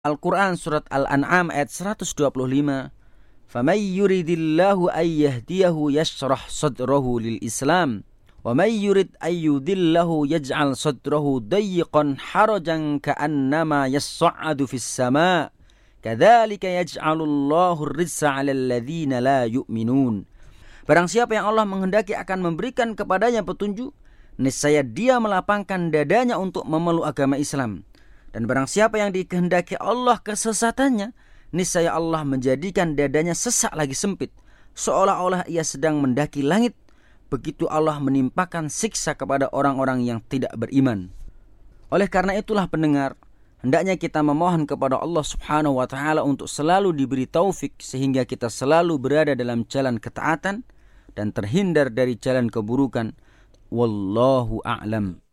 Al-Quran surat Al-An'am ayat 125. فَمَنْ يُرِدِ اللَّهُ أَنْ يَهْدِيَهُ يَشْرَحْ صَدْرَهُ لِلْإِسْلَامِ وَمَنْ يُرِدْ أَنْ يُضِلَّهُ يَجْعَلْ صَدْرَهُ ضَيِّقًا حَرَجًا كَأَنَّمَا يَصَّعَّدُ فِي السَّمَاءِ كَذَلِكَ يَجْعَلُ اللَّهُ الرِّجْسَ عَلَى الَّذِينَ لَا يُؤْمِنُونَ. Barang siapa yang Allah menghendaki akan memberikan kepadanya petunjuk, niscaya dia melapangkan dadanya untuk memeluk agama Islam. Dan barang siapa yang dikehendaki Allah kesesatannya, niscaya Allah menjadikan dadanya sesak lagi sempit, seolah-olah ia sedang mendaki langit. Begitu Allah menimpakan siksa kepada orang-orang yang tidak beriman. Oleh karena itulah pendengar, hendaknya kita memohon kepada Allah Subhanahu wa taala untuk selalu diberi taufik sehingga kita selalu berada dalam jalan ketaatan dan terhindar dari jalan keburukan. Wallahu a'lam.